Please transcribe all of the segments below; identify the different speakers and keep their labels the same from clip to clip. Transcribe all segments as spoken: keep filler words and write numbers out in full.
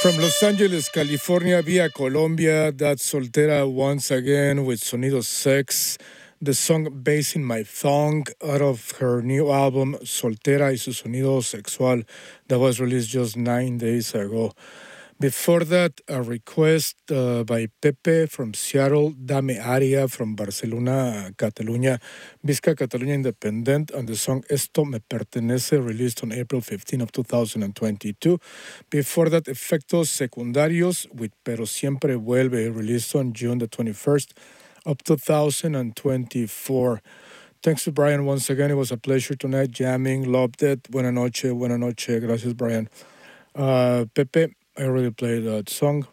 Speaker 1: From Los Angeles, California, via Colombia, that's Soltera once again with Sonido Sex, the song Bass in My Thong out of her new album Soltera y su Sonido Sexual that was released just nine days ago. Before that, a request uh, by Pepe from Seattle, Dame Aria from Barcelona, Catalunya, Vizca Catalunya Independent, and the song Esto Me Pertenece, released on April fifteenth of two thousand twenty-two. Before that, Efectos Secundarios with Pero Siempre Vuelve, released on June the twenty-first of two thousand twenty-four. Thanks to Brian once again. It was a pleasure tonight jamming. Loved it. Buena noche, buena noche. Gracias, Brian. Uh, Pepe, I already played that song.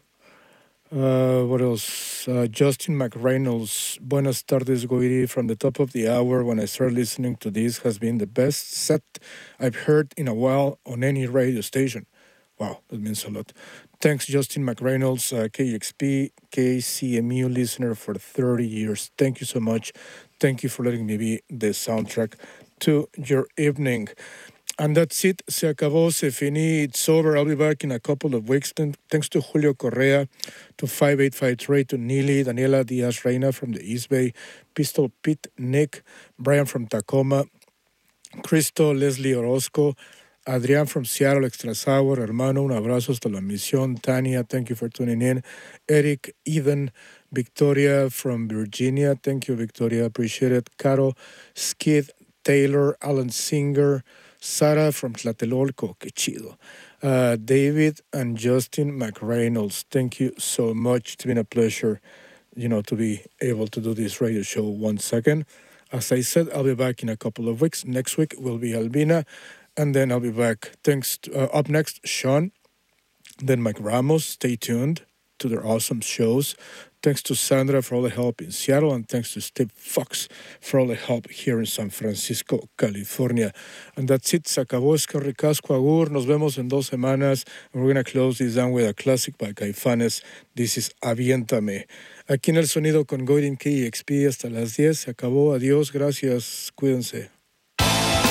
Speaker 1: Uh, what else? Uh, Justin McReynolds, Buenas tardes, Goiri. From the top of the hour, when I started listening to this, has been the best set I've heard in a while on any radio station. Wow, that means a lot. Thanks, Justin McReynolds, uh, K X P, K C M U listener for thirty years. Thank you so much. Thank you for letting me be the soundtrack to your evening. And that's it. Se acabó, se finí. It's over. I'll be back in a couple of weeks. Thanks to Julio Correa, to five eight five three, to Neely, Daniela Diaz Reina from the East Bay, Pistol Pete, Nick, Brian from Tacoma, Cristo, Leslie Orozco, Adrián from Seattle, Extra Sour, Hermano, un abrazo hasta la misión. Tania, thank you for tuning in. Eric, Ethan, Victoria from Virginia, thank you, Victoria, appreciate it. Caro, Skid, Taylor, Alan Singer, Sara from Tlatelolco, que chido. Uh, David and Justin McReynolds, thank you so much. It's been a pleasure, you know, to be able to do this radio show once again. As I said, I'll be back in a couple of weeks. Next week will be Albina, and then I'll be back. Thanks. To, uh, up next, Sean, then Mike Ramos. Stay tuned to their awesome shows. Thanks to Sandra for all the help in Seattle, and thanks to Steve Fox for all the help here in San Francisco, California. And that's it. Se acabó. Es que ricasco, agur. Nos vemos en dos semanas. And we're going to close this down with a classic by Caifanes. This is Aviéntame. Aquí en El Sonido con Goirin K X P hasta las diez. Se acabó. Adiós. Gracias. Cuídense.